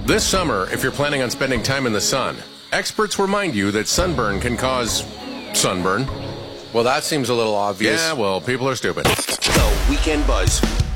This summer, if you're planning on spending time in the sun, experts remind you that sunburn can cause sunburn. Well, that seems a little obvious. Yeah, well, people are stupid. The Weekend Buzz